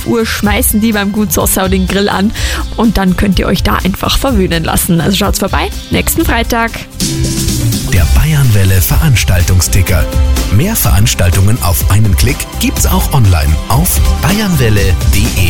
Uhr schmeißen die beim Gut Sossau den Grill an und dann könnt ihr euch da einfach verwöhnen lassen. Also schaut's vorbei, nächsten Freitag. Der Bayernwelle Veranstaltungsticker. Mehr Veranstaltungen auf einen Klick gibt's auch online auf bayernwelle.de.